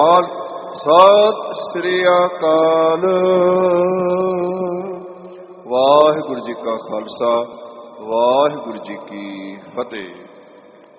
ਸਤਿ ਸ੍ਰੀ ਅਕਾਲ। ਵਾਹਿਗੁਰੂ ਜੀ ਕਾ ਖਾਲਸਾ, ਵਾਹਿਗੁਰੂ ਜੀ ਕੀ ਫਤਿਹ।